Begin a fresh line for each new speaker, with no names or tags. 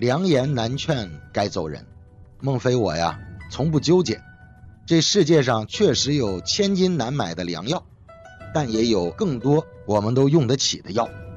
良言难劝该走人。孟非我呀，从不纠结。这世界上确实有千金难买的良药，但也有更多我们都用得起的药。